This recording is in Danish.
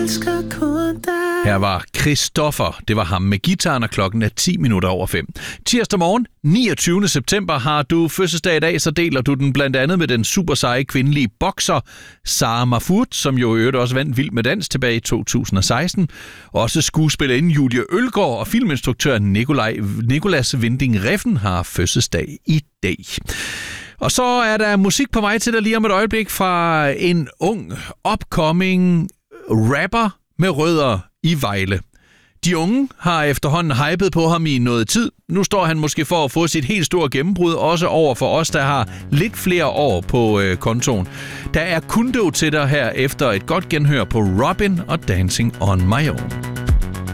elsker kun dig. Her var Christoffer. Det var ham med gitaren, og klokken er 5:10. Tirsdag morgen, 29. september, har du fødselsdag i dag, så deler du den blandt andet med den super seje kvindelige bokser Sara Mahfoud, som jo i øvrigt også vandt Vild med Dans tilbage i 2016. Også skuespillerinde Julie Ølgaard og filminstruktør Nicolas Winding Refn har fødselsdag i dag. Og så er der musik på vej til dig lige om et øjeblik fra en ung, upcoming rapper med rødder i Vejle. De unge har efterhånden hypet på ham i noget tid. Nu står han måske for at få sit helt store gennembrud, også over for os, der har lidt flere år på kontoen. Der er Kundo til dig her efter et godt genhør på Robin og Dancing on My Own.